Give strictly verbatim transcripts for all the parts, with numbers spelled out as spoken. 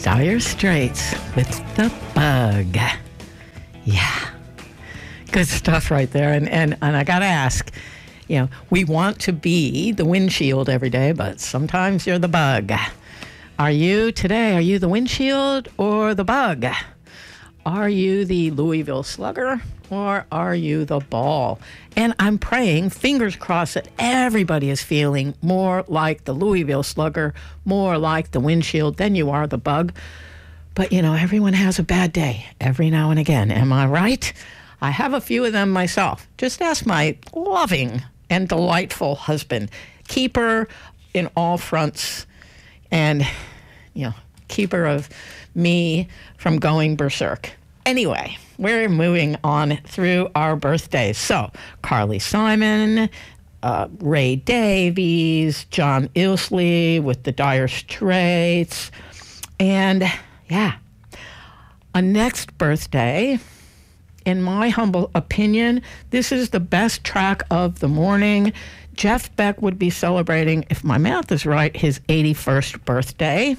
Dire Straits with The Bug. Yeah. Good stuff right there. And, and, and I got to ask, you know, we want to be the windshield every day, but sometimes you're the bug. Are you today, are you the windshield or the bug? Are you the Louisville Slugger or are you the ball? And I'm praying, fingers crossed, that everybody is feeling more like the Louisville Slugger, more like the windshield than you are the bug. But, you know, everyone has a bad day every now and again. Am I right? I have a few of them myself. Just ask my loving and delightful husband. Keeper in all fronts and, you know, keeper of me from going berserk. Anyway, we're moving on through our birthdays. So, Carly Simon, uh, Ray Davies, John Illsley with the Dire Straits, and yeah, a next birthday. In my humble opinion, this is the best track of the morning. Jeff Beck would be celebrating, if my math is right, his eighty-first birthday.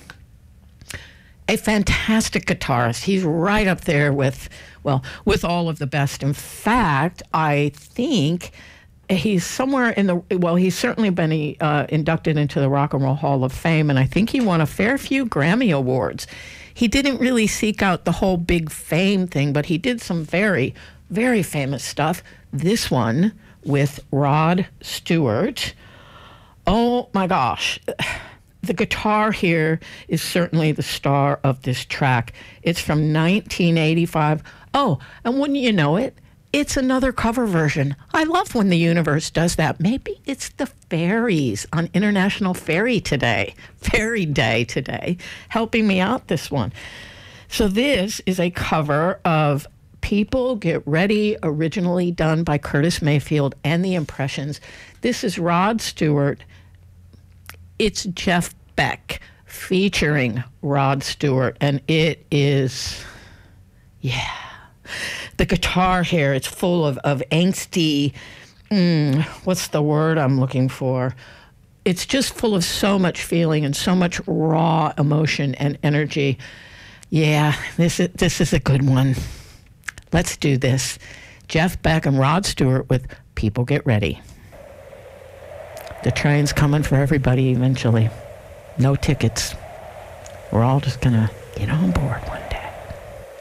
A fantastic guitarist. He's right up there with, well, with all of the best. In fact, I think he's somewhere in the, well, he's certainly been uh, inducted into the Rock and Roll Hall of Fame, and I think he won a fair few Grammy Awards. He didn't really seek out the whole big fame thing, but he did some very, very famous stuff. This one with Rod Stewart. Oh, my gosh. The guitar here is certainly the star of this track. It's from nineteen eighty-five. Oh, and wouldn't you know it, it's another cover version. I love when the universe does that. Maybe it's the fairies on International Fairy today, Fairy Day today, helping me out this one. So this is a cover of People Get Ready, originally done by Curtis Mayfield and the Impressions. This is Rod Stewart. It's Jeff Beck featuring Rod Stewart, and it is, yeah. The guitar here, it's full of, of angsty, mm, what's the word I'm looking for? It's just full of so much feeling and so much raw emotion and energy. Yeah, this is, this is a good one. Let's do this. Jeff Beck and Rod Stewart with People Get Ready. The train's coming for everybody eventually. No tickets. We're all just going to get on board one day.